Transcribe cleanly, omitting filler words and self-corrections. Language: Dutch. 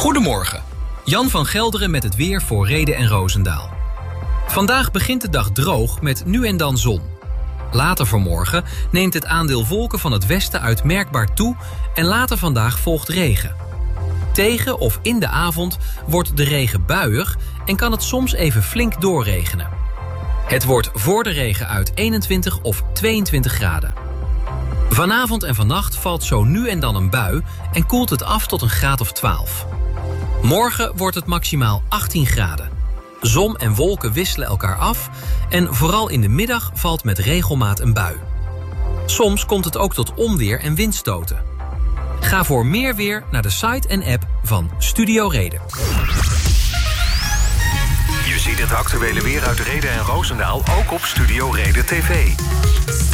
Goedemorgen. Jan van Gelderen met het weer voor Rheden en Roosendaal. Vandaag begint de dag droog met nu en dan zon. Later vanmorgen neemt het aandeel wolken van het westen uit merkbaar toe en later vandaag volgt regen. Tegen of in de avond wordt de regen buiig en kan het soms even flink doorregenen. Het wordt voor de regen uit 21 of 22 graden. Vanavond en vannacht valt zo nu en dan een bui en koelt het af tot een graad of 12. Morgen wordt het maximaal 18 graden. Zon en wolken wisselen elkaar af en vooral in de middag valt met regelmaat een bui. Soms komt het ook tot onweer en windstoten. Ga voor meer weer naar de site en app van Studio Reden. Je ziet het actuele weer uit Rheden en Roosendaal ook op Studio Reden TV.